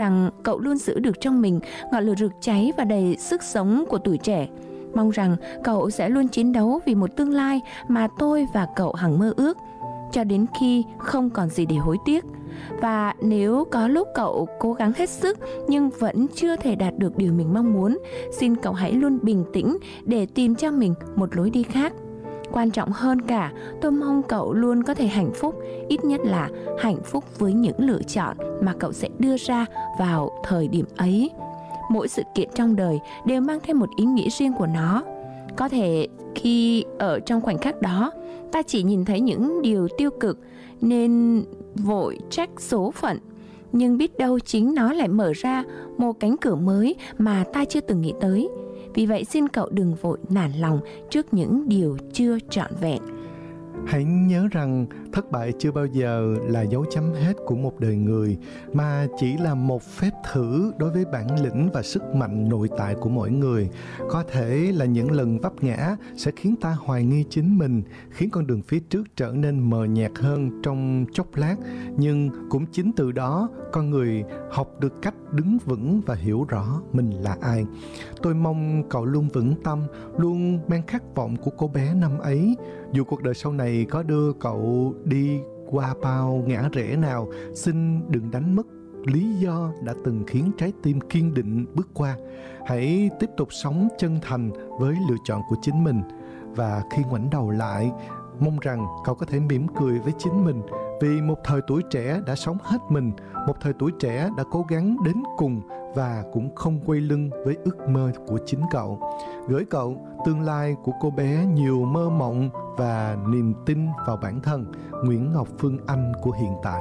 rằng cậu luôn giữ được trong mình ngọn lửa rực cháy và đầy sức sống của tuổi trẻ. Mong rằng cậu sẽ luôn chiến đấu vì một tương lai mà tôi và cậu hằng mơ ước, cho đến khi không còn gì để hối tiếc. Và nếu có lúc cậu cố gắng hết sức nhưng vẫn chưa thể đạt được điều mình mong muốn, xin cậu hãy luôn bình tĩnh để tìm cho mình một lối đi khác. Quan trọng hơn cả, tôi mong cậu luôn có thể hạnh phúc, ít nhất là hạnh phúc với những lựa chọn mà cậu sẽ đưa ra vào thời điểm ấy. Mỗi sự kiện trong đời đều mang thêm một ý nghĩa riêng của nó. Có thể khi ở trong khoảnh khắc đó, ta chỉ nhìn thấy những điều tiêu cực nên vội trách số phận, nhưng biết đâu chính nó lại mở ra một cánh cửa mới mà ta chưa từng nghĩ tới. Vì vậy xin cậu đừng vội nản lòng trước những điều chưa trọn vẹn. Hãy nhớ rằng thất bại chưa bao giờ là dấu chấm hết của một đời người, mà chỉ là một phép thử đối với bản lĩnh và sức mạnh nội tại của mỗi người. Có thể là những lần vấp ngã sẽ khiến ta hoài nghi chính mình, khiến con đường phía trước trở nên mờ nhạt hơn trong chốc lát. Nhưng cũng chính từ đó, con người học được cách đứng vững và hiểu rõ mình là ai. Tôi mong cậu luôn vững tâm, luôn mang khát vọng của cô bé năm ấy. Dù cuộc đời sau này có đưa cậu đi qua bao ngã rẽ nào, xin đừng đánh mất lý do đã từng khiến trái tim kiên định bước qua. Hãy tiếp tục sống chân thành với lựa chọn của chính mình. Và khi ngoảnh đầu lại, mong rằng cậu có thể mỉm cười với chính mình, vì một thời tuổi trẻ đã sống hết mình, một thời tuổi trẻ đã cố gắng đến cùng và cũng không quay lưng với ước mơ của chính cậu. Gửi cậu tương lai của cô bé nhiều mơ mộng và niềm tin vào bản thân. Nguyễn Ngọc Phương Anh của hiện tại.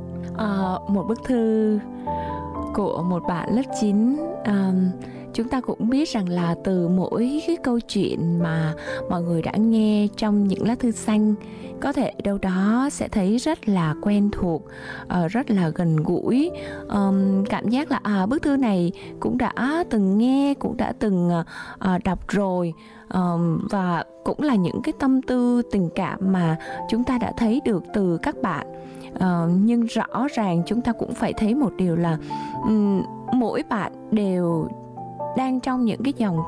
Một bức thư của một bạn lớp 9. Chúng ta cũng biết rằng là từ mỗi cái câu chuyện mà mọi người đã nghe trong những lá thư xanh, có thể đâu đó sẽ thấy rất là quen thuộc, rất là gần gũi. Cảm giác là bức thư này cũng đã từng nghe, cũng đã từng đọc rồi, và cũng là những cái tâm tư tình cảm mà chúng ta đã thấy được từ các bạn. Nhưng rõ ràng chúng ta cũng phải thấy một điều là mỗi bạn đều đang trong những cái dòng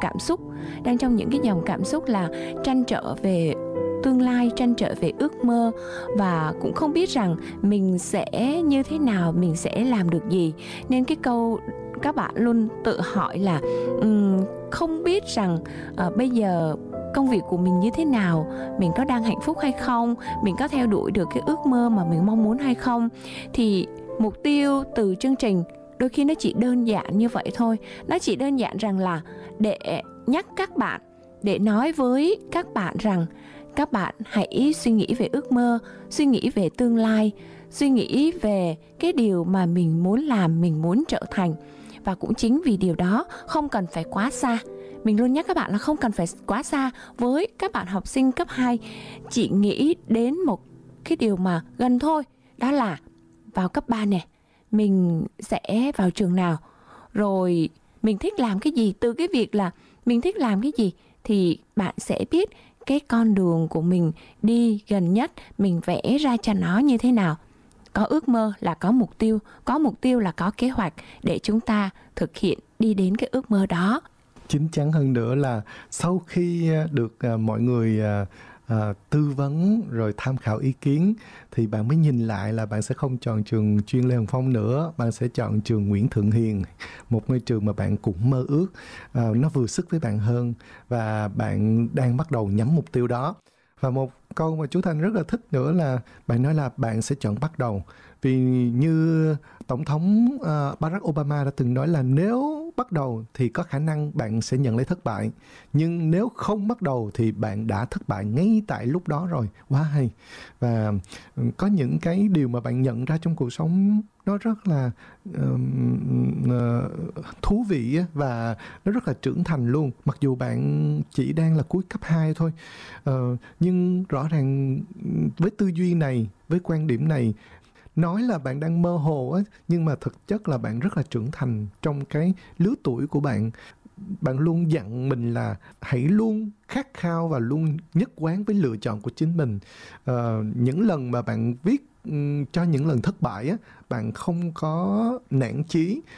cảm xúc là trăn trở về tương lai, trăn trở về ước mơ, và cũng không biết rằng mình sẽ như thế nào, mình sẽ làm được gì. Nên cái câu các bạn luôn tự hỏi là không biết rằng bây giờ công việc của mình như thế nào, mình có đang hạnh phúc hay không, mình có theo đuổi được cái ước mơ mà mình mong muốn hay không. Thì mục tiêu từ chương trình đôi khi nó chỉ đơn giản như vậy thôi. Nó chỉ đơn giản rằng là để nhắc các bạn, để nói với các bạn rằng các bạn hãy suy nghĩ về ước mơ, suy nghĩ về tương lai, suy nghĩ về cái điều mà mình muốn làm, mình muốn trở thành. Và cũng chính vì điều đó không cần phải quá xa. Mình luôn nhắc các bạn là không cần phải quá xa. Với các bạn học sinh cấp 2, chỉ nghĩ đến một cái điều mà gần thôi. Đó là vào cấp 3 nè, mình sẽ vào trường nào, rồi mình thích làm cái gì. Từ cái việc là mình thích làm cái gì thì bạn sẽ biết cái con đường của mình đi gần nhất, mình vẽ ra cho nó như thế nào. Có ước mơ là có mục tiêu là có kế hoạch để chúng ta thực hiện đi đến cái ước mơ đó. Chính chắn hơn nữa là sau khi được mọi người tư vấn rồi tham khảo ý kiến thì bạn mới nhìn lại là bạn sẽ không chọn trường chuyên Lê Hồng Phong nữa, bạn sẽ chọn trường Nguyễn Thượng Hiền, một ngôi trường mà bạn cũng mơ ước, nó vừa sức với bạn hơn, và bạn đang bắt đầu nhắm mục tiêu đó. Và một câu mà chú Thành rất là thích nữa là bạn nói là bạn sẽ chọn bắt đầu. Vì như Tổng thống Barack Obama đã từng nói là nếu bắt đầu thì có khả năng bạn sẽ nhận lấy thất bại. Nhưng nếu không bắt đầu thì bạn đã thất bại ngay tại lúc đó rồi. Quá hay. Và có những cái điều mà bạn nhận ra trong cuộc sống nó rất là thú vị và nó rất là trưởng thành luôn. Mặc dù bạn chỉ đang là cuối cấp 2 thôi. Nhưng rõ ràng với tư duy này, với quan điểm này, nói là bạn đang mơ hồ á, nhưng mà thực chất là bạn rất là trưởng thành trong cái lứa tuổi của bạn. Bạn luôn dặn mình là hãy luôn khát khao và luôn nhất quán với lựa chọn của chính mình. Những lần mà bạn viết cho những lần thất bại á, bạn không có nản chí,